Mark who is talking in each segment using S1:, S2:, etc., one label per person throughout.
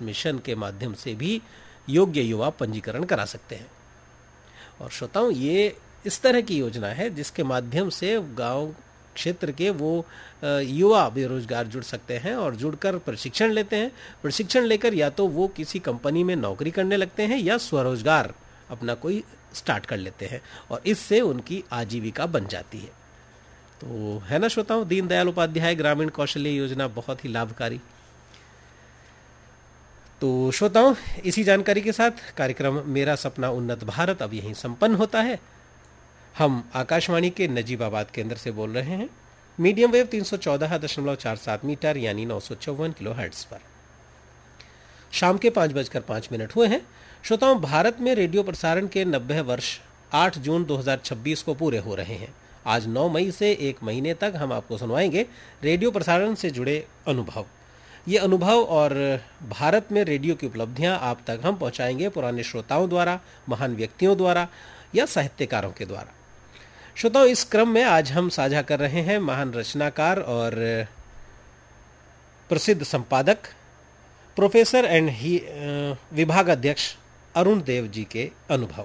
S1: Mission के माध्यम से भी योग्य युवा पंजीकरण करा सकते हैं। और श्रोताओं, ये इस तरह की योजना है जिसके माध्यम से गांव क्षेत्र के वो युवा बेरोजगार जुड़ सकते हैं और जुड़कर प्रशिक्षण लेते हैं। प्रशिक्षण लेकर या तो वो किसी कंपनी में नौकरी करने लगते हैं या स्वरोजगार अपना कोई स्टार्ट कर लेते हैं और इससे उनकी आजीविका बन जाती है। तो है ना श्रोताओं, दीनदयाल उपाध्याय ग्रामीण कौशल्य योजना बहुत ही लाभकारी। तो श्रोताओं, इसी जानकारी के साथ कार्यक्रम मेरा सपना उन्नत भारत अब यहीं संपन्न होता है। हम आकाशवाणी के नजीबाबाद केंद्र से बोल रहे हैं, मीडियम वेव 314.47 मीटर यानी 954 किलो हर्ट्ज पर। शाम के 5:05 हुए हैं। श्रोताओं, भारत में रेडियो प्रसारण के 90 वर्ष 8 जून 2026 को पूरे हो रहे हैं। आज 9 मई से 1 महीने तक हम आपको सुनवाएंगे रेडियो प्रसारण से जुड़े अनुभव। ये अनुभव और भारत में रेडियो की उपलब्धियां आप तक हम पहुंचाएंगे पुराने श्रोताओं द्वारा, महान व्यक्तियों द्वारा या साहित्यकारों के द्वारा। श्रोताओं, इस क्रम में आज हम साझा कर रहे हैं महान रचनाकार और प्रसिद्ध संपादक प्रोफेसर एंड विभाग अध्यक्ष अरुण देव जी के अनुभव।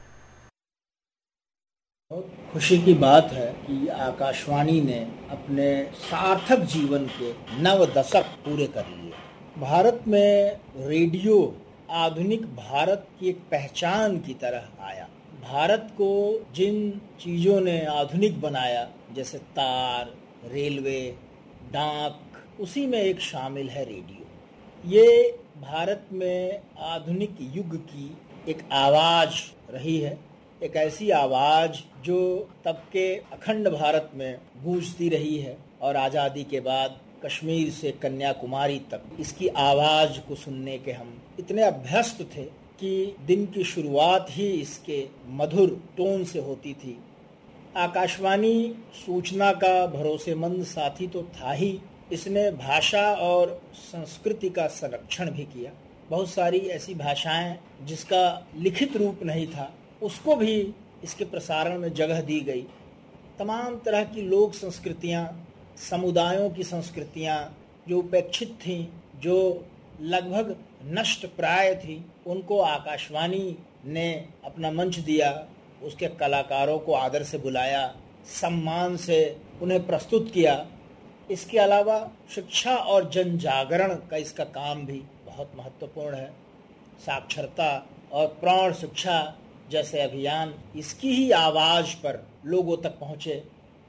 S2: बहुत खुशी की बात है कि आकाशवाणी ने अपने सार्थक जीवन के 9 दशक पूरे कर लिए। भारत में रेडियो आधुनिक भारत की एक पहचान की तरह आया। भारत को जिन चीज़ों ने आधुनिक बनाया, जैसे तार, रेलवे, डाक, उसी में एक शामिल है रेडियो। ये भारत में आधुनिक युग की एक आवाज़ रही है, एक ऐसी आवाज़ जो तब के अखंड भारत में गूंजती रही है और आज़ादी के बाद कश्मीर से कन्याकुमारी तक इसकी आवाज़ को सुनने के हम इतने अभ्यस्त थे कि दिन की शुरुआत ही इसके मधुर टोन से होती थी। आकाशवाणी सूचना का भरोसेमंद साथी तो था ही, इसने भाषा और संस्कृति का संरक्षण भी किया। बहुत सारी ऐसी भाषाएं जिसका लिखित रूप नहीं था, उसको भी इसके प्रसारण में जगह दी गई। तमाम तरह की लोक संस्कृतियाँ, समुदायों की संस्कृतियाँ जो उपेक्षित थीं, जो लगभग नष्ट प्राय थी, उनको आकाशवाणी ने अपना मंच दिया, उसके कलाकारों को आदर से बुलाया, सम्मान से उन्हें प्रस्तुत किया। इसके अलावा शिक्षा और जन जागरण का इसका काम भी बहुत महत्वपूर्ण है। साक्षरता और प्रौढ़ शिक्षा जैसे अभियान इसकी ही आवाज़ पर लोगों तक पहुँचे।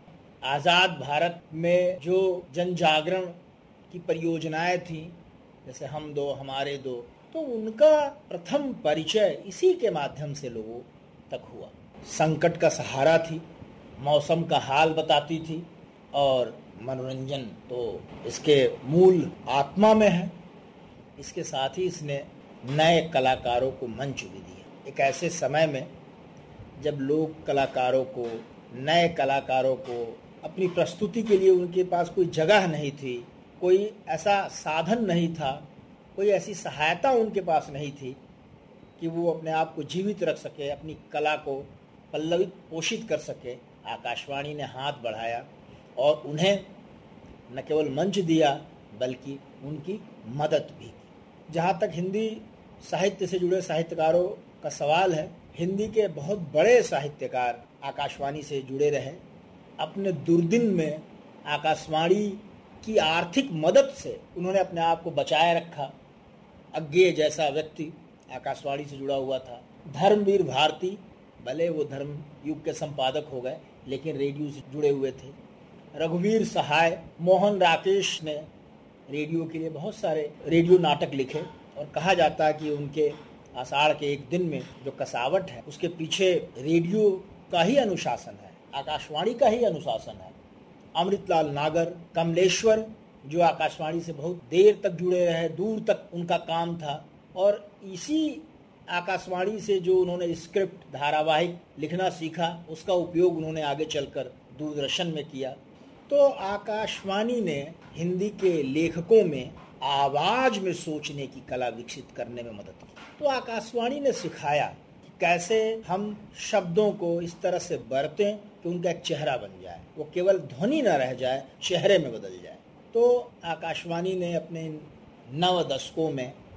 S2: आज़ाद भारत में जो जन जागरण की परियोजनाएं थीं, जैसे हम दो हमारे दो, तो उनका प्रथम परिचय इसी के माध्यम से लोगों तक हुआ। संकट का सहारा थी, मौसम का हाल बताती थी और मनोरंजन तो इसके मूल आत्मा में है। इसके साथ ही इसने नए कलाकारों को मंच भी दिया। एक ऐसे समय में जब लोग कलाकारों को, नए कलाकारों को अपनी प्रस्तुति के लिए उनके पास कोई जगह नहीं थी, कोई ऐसा साधन नहीं था, कोई ऐसी सहायता उनके पास नहीं थी कि वो अपने आप को जीवित रख सके, अपनी कला को पल्लवित पोषित कर सके, आकाशवाणी ने हाथ बढ़ाया और उन्हें न केवल मंच दिया बल्कि उनकी मदद भी की। जहाँ तक हिंदी साहित्य से जुड़े साहित्यकारों का सवाल है, हिंदी के बहुत बड़े साहित्यकार आकाशवाणी से जुड़े रहे। अपने दुर्दिन में आकाशवाणी की आर्थिक मदद से उन्होंने अपने आप को बचाए रखा। अज्ञेय जैसा व्यक्ति आकाशवाणी से जुड़ा हुआ था। धर्मवीर भारती, भले वो धर्म युग के संपादक हो गए, लेकिन रेडियो से जुड़े हुए थे। रघुवीर सहाय, मोहन राकेश ने रेडियो के लिए बहुत सारे रेडियो नाटक लिखे और कहा जाता है कि उनके आषाढ़ के एक दिन में जो कसावट है उसके पीछे रेडियो का ही अनुशासन है, आकाशवाणी का ही अनुशासन है। अमृतलाल नागर, कमलेश्वर जो आकाशवाणी से बहुत देर तक जुड़े रहे, दूर तक उनका काम था और इसी आकाशवाणी से जो उन्होंने स्क्रिप्ट, धारावाहिक लिखना सीखा, उसका उपयोग उन्होंने आगे चलकर दूरदर्शन में किया। तो आकाशवाणी ने हिंदी के लेखकों में आवाज में सोचने की कला विकसित करने में मदद की। तो आकाशवाणी ने सिखाया कि कैसे हम शब्दों को इस तरह से बरतें कि उनका एक चेहरा बन जाए, वो केवल ध्वनि न रह जाए, चेहरे में बदल जाए। तो आकाशवाणी ने अपने 9 दशकों में